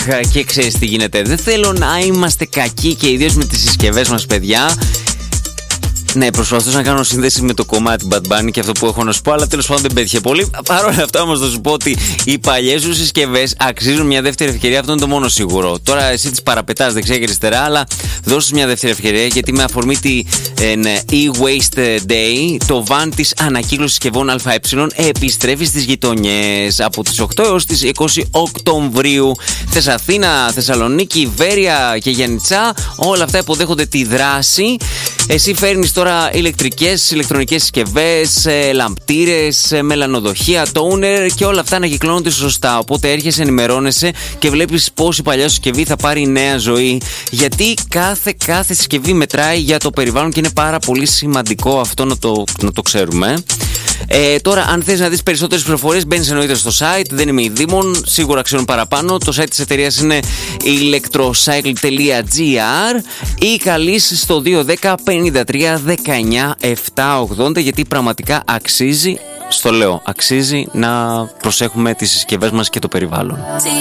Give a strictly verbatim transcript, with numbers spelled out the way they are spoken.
και ξέρεις τι γίνεται. Δεν θέλω να είμαστε κακοί και ιδίως με τις συσκευές μας, παιδιά. Ναι, προσπαθούσα να κάνω σύνδεση με το κομμάτι Bad Bunny και αυτό που έχω να σου πω, αλλά τέλος πάντων δεν πέτυχε πολύ. Παρ' όλα αυτά όμως θα σου πω ότι οι παλιές σου συσκευές αξίζουν μια δεύτερη ευκαιρία, αυτό είναι το μόνο σίγουρο. Τώρα εσύ τις παραπετάς δεξιά και αριστερά, αλλά δώσ' μια δεύτερη ευκαιρία, γιατί με αφορμή τη ε, ναι, e-Waste Day, το βαν της ανακύκλωσης συσκευών ΑΕ επιστρέφει στις γειτονιές από τις οκτώ έως τις είκοσι Οκτωβρίου. Θες Αθήνα, Θεσσαλονίκη, Βέρεια και Γιαννιτσά, όλα αυτά υποδέχονται τη δράση. Εσύ φέρνεις τώρα ηλεκτρικές, ηλεκτρονικές συσκευές, λαμπτήρες, μελανοδοχεία, τόουνερ και όλα αυτά ανακυκλώνονται σωστά. Οπότε έρχεσαι, ενημερώνεσαι και βλέπεις πώς η παλιά συσκευή θα πάρει νέα ζωή. Γιατί κάθε, κάθε συσκευή μετράει για το περιβάλλον και είναι πάρα πολύ σημαντικό αυτό να το, να το ξέρουμε. Ε, τώρα, αν θες να δεις περισσότερες πληροφορίες, μπαίνεις εννοείται στο site. Δεν είμαι η Δήμον, σίγουρα ξέρουν παραπάνω. Το site της εταιρείας είναι electrocycle τελεία gr ή καλείς στο δύο ένα μηδέν πέντε τρία δεκαεννιά επτακόσια ογδόντα, γιατί πραγματικά αξίζει, στο λέω, αξίζει να προσέχουμε τις συσκευές μας και το περιβάλλον.